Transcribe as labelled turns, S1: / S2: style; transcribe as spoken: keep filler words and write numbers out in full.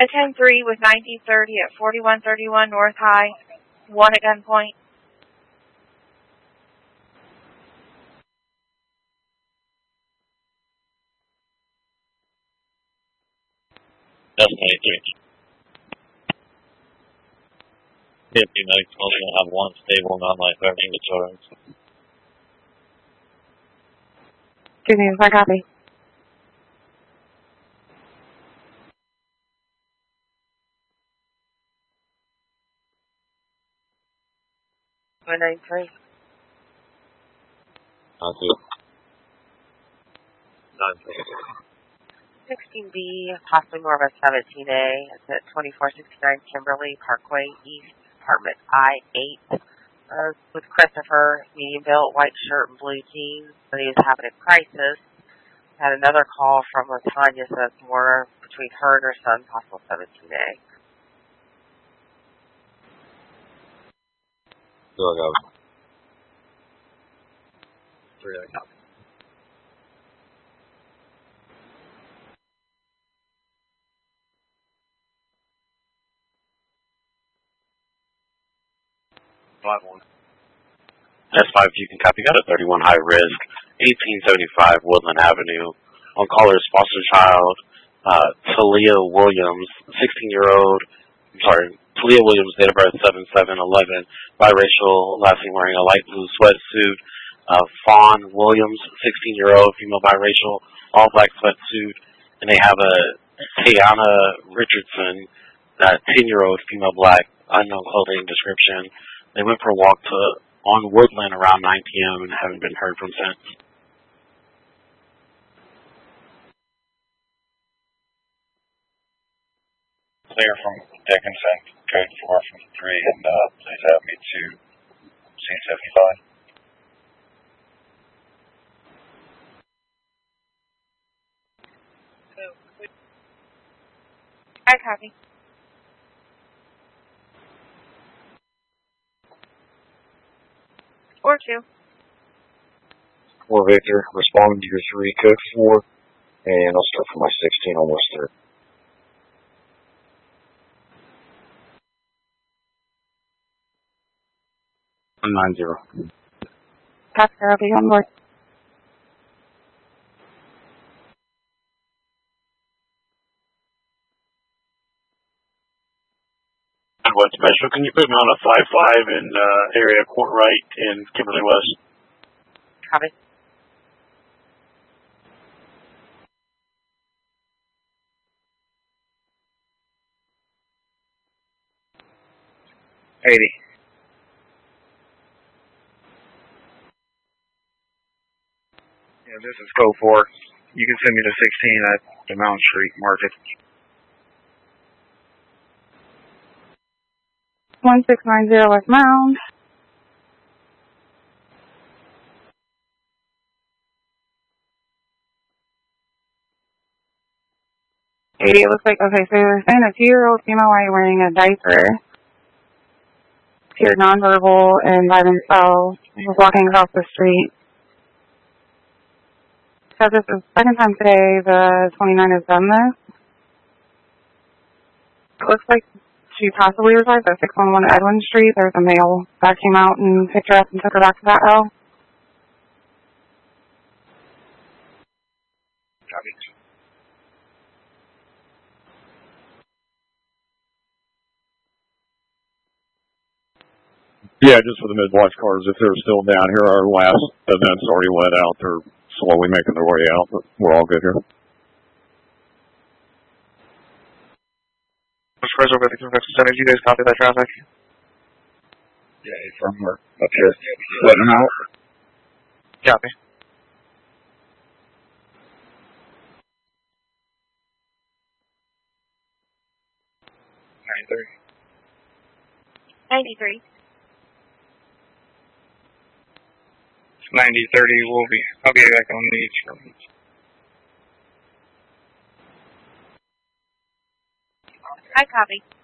S1: A ten three with nineteen thirty at forty-one thirty-one North High. One at gunpoint.
S2: That's ninety-three. fifty medics only have one stable non-life-threatening disorder.
S3: Good news, I copy.
S1: one ninety-three.
S2: Copy.
S1: sixteen B, possibly more of a seventeen A. It's at twenty-four sixty-nine Kimberly Parkway East, apartment I eight. Uh, with Christopher, medium built, white shirt and blue jeans. But he was having a crisis. Had another call from Latanya, so it's more between her and her son, possible seventeen A.
S2: Go, go.
S4: Three, I copy. Five one.
S2: S five, you can copy. Got a thirty-one high risk, eighteen seventy-five Woodland Avenue. On caller's foster child, uh, Talia Williams, sixteen-year-old. I'm sorry, Talia Williams, date of birth seven seven eleven, biracial, last name wearing a light blue sweatsuit. Uh, Fawn Williams, sixteen-year-old, female biracial, all black sweatsuit. And they have a Tiana Richardson, uh, ten-year-old, female black, unknown clothing description. They went for a walk to on Woodland around nine P M and haven't been heard from since.
S5: Clear from Dickinson, code four from three, and uh, please have me to C seventy-five.
S1: I copy. Or two.
S6: Four Victor, responding to your three, code four, and I'll start from my sixteen on Worcester.
S2: one nine zero.
S3: Copy, I'll be on board.
S2: What special? Can you put me on a five five in uh, area court right in Kimberly West?
S1: Copy.
S4: eighty. Yeah, this is code four. You can send me to sixteen at the Mountain Street Market.
S3: one six nine zero West Mound. eighty, it looks like, okay, so you're saying a two-year-old female while you're wearing a diaper. Appeared nonverbal and by themselves. Was walking across the street. So this is the second time today the twenty-nine has done this. It looks like she possibly resides at six one one Edwin Street. There's a male that came out and picked her up and took her back to that L.
S4: Copy.
S7: Yeah, just for the mid-watch cars, if they're still down here, our last event's already let out. They're slowly making their way out, but we're all good here.
S4: Express over the convention center. Did you guys copy that traffic?
S6: Yeah, from her up here. Let them out.
S4: Copy. ninety-three.
S1: ninety-three.
S4: ninety thirty will be. I'll be back on the each.
S1: I copy.